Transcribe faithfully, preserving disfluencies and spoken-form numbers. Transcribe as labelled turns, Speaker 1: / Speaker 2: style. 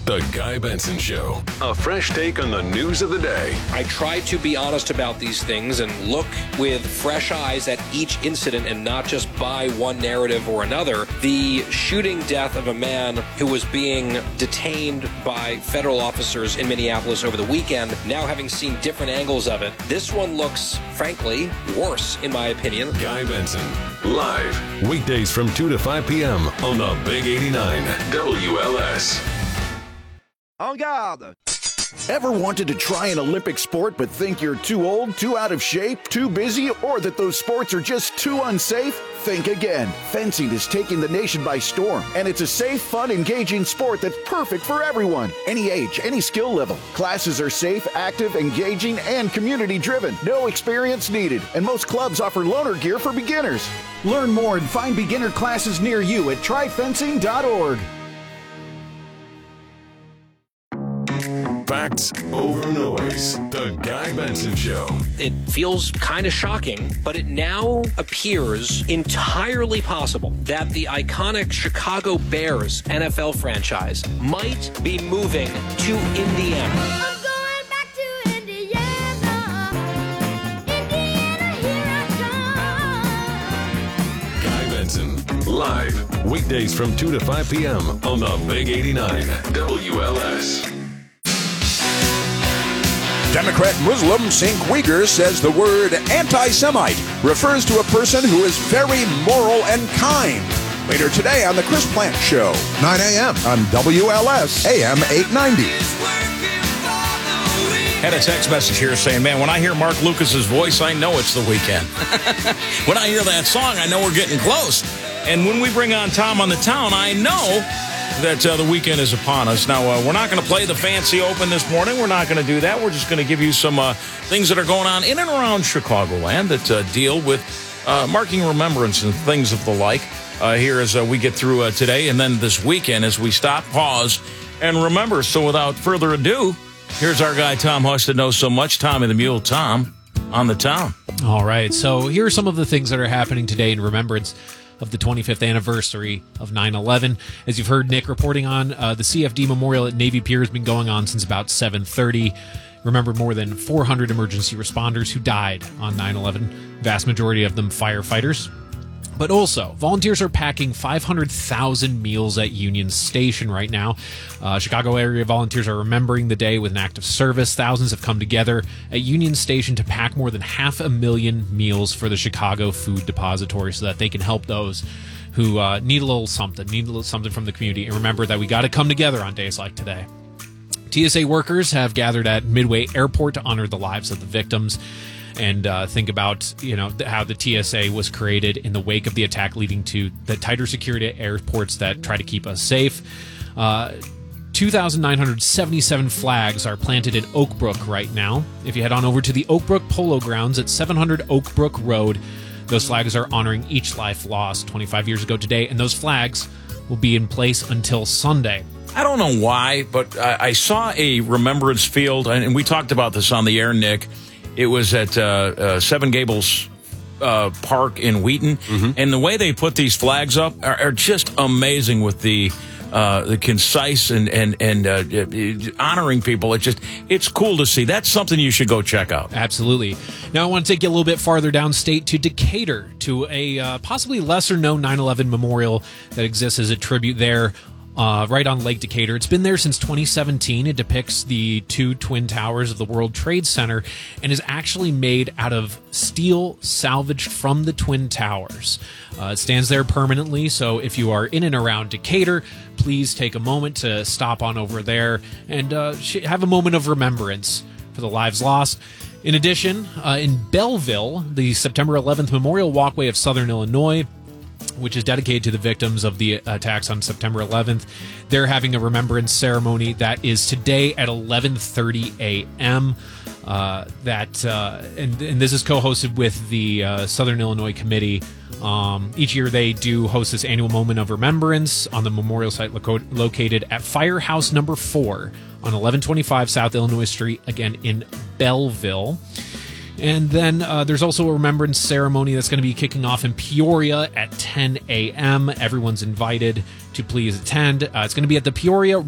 Speaker 1: The Guy Benson Show. A fresh take on the news of the day.
Speaker 2: I try to be honest about these things and look with fresh eyes at each incident and not just buy one narrative or another. The shooting death of a man who was being detained by federal officers in Minneapolis over the weekend, now having seen different angles of it, this one looks, frankly, worse, in my opinion.
Speaker 1: Guy Benson, live, weekdays from two to five p.m. on the Big eighty-nine W L S.
Speaker 3: En garde!
Speaker 4: Ever wanted to try an Olympic sport but think you're too old, too out of shape, too busy, or that those sports are just too unsafe? Think again. Fencing is taking the nation by storm, and it's a safe, fun, engaging sport that's perfect for everyone. Any age, any skill level. Classes are safe, active, engaging, and community-driven. No experience needed, and most clubs offer loaner gear for beginners. Learn more and find beginner classes near you at try fencing dot org.
Speaker 1: Facts over noise. The Guy Benson Show.
Speaker 2: It feels kind of shocking, but it now appears entirely possible that the iconic Chicago Bears N F L franchise might be moving to Indiana.
Speaker 5: I'm going back to Indiana. Indiana, here I come.
Speaker 1: Guy Benson, live, weekdays from two to five p.m. on the Big eighty-nine W L S.
Speaker 6: Democrat Muslim Cenk Uygur says the word anti-Semite refers to a person who is very moral and kind. Later today on The Chris Plant Show, nine a.m. on W L S A M eight ninety.
Speaker 7: Had a text message here saying, man, when I hear Mark Lucas's voice, I know it's the weekend. When I hear that song, I know we're getting close. And when we bring on Tom on the Town, I know that uh, the weekend is upon us. Now, uh, we're not going to play the fancy open this morning. We're not going to do that. We're just going to give you some uh, things that are going on in and around Chicagoland that uh, deal with uh, marking remembrance and things of the like uh, here as uh, we get through uh, today and then this weekend as we stop, pause, and remember. So without further ado, here's our guy, Tom Hush, that knows so much. Tommy the Mule, Tom, on the town.
Speaker 8: All right, so here are some of the things that are happening today in remembrance of the twenty-fifth anniversary of nine eleven. As you've heard Nick reporting on, uh, the C F D Memorial at Navy Pier has been going on since about seven thirty. Remember more than four hundred emergency responders who died on nine eleven, vast majority of them firefighters. But also, volunteers are packing five hundred thousand meals at Union Station right now. Uh, Chicago area volunteers are remembering the day with an act of service. Thousands have come together at Union Station to pack more than half a million meals for the Chicago Food Depository so that they can help those who uh, need a little something, need a little something from the community. And remember that we got to come together on days like today. T S A workers have gathered at Midway Airport to honor the lives of the victims and uh, think about, you know, how the T S A was created in the wake of the attack, leading to the tighter security at airports that try to keep us safe. Uh, two thousand nine hundred seventy-seven flags are planted in Oak Brook right now. If you head on over to the Oak Brook Polo Grounds at seven hundred Oak Brook Road, those flags are honoring each life lost twenty-five years ago today, and those flags will be in place until Sunday.
Speaker 7: I don't know why, but I, I saw a remembrance field, and we talked about this on the air, Nick. It was at uh, uh, Seven Gables uh, Park in Wheaton, mm-hmm. and the way they put these flags up are, are just amazing with the uh, the concise and and and uh, honoring people. It's just it's cool to see. That's something you should go check out.
Speaker 8: Absolutely. Now I want to take you a little bit farther downstate to Decatur, to a uh, possibly lesser known nine eleven memorial that exists as a tribute there. Uh, right on Lake Decatur. It's been there since twenty seventeen. It depicts the two twin towers of the World Trade Center and is actually made out of steel salvaged from the twin towers. Uh, it stands there permanently, so if you are in and around Decatur, please take a moment to stop on over there and uh, have a moment of remembrance for the lives lost. In addition, uh, in Belleville, the September eleventh Memorial Walkway of Southern Illinois, which is dedicated to the victims of the attacks on September eleventh. They're having a remembrance ceremony that is today at eleven thirty a.m. Uh, that uh, and, and this is co-hosted with the uh, Southern Illinois Committee. Um, each year they do host this annual moment of remembrance on the memorial site loco- located at Firehouse Number Four on eleven twenty-five South Illinois Street, again in Belleville. And then uh, there's also a remembrance ceremony that's going to be kicking off in Peoria at ten a.m. Everyone's invited to please attend. Uh, it's going to be at the Peoria